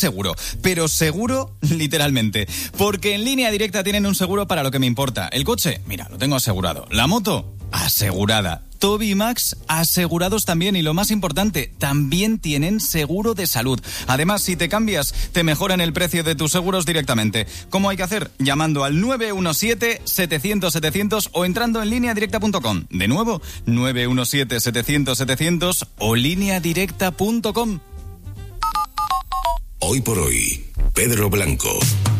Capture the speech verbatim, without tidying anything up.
seguro, pero seguro literalmente, porque en Línea Directa tienen un seguro para lo que me importa. El coche, mira, lo tengo asegurado. La moto, asegurada. Toby y Max, asegurados también, y lo más importante, también tienen seguro de salud. Además, si te cambias, te mejoran el precio de tus seguros directamente. ¿Cómo hay que hacer? Llamando al nueve uno siete, setecientos, setecientos o entrando en línea directa punto com. De nuevo, nueve uno siete, setecientos, setecientos o línea directa punto com. Hoy por hoy, Pedro Blanco.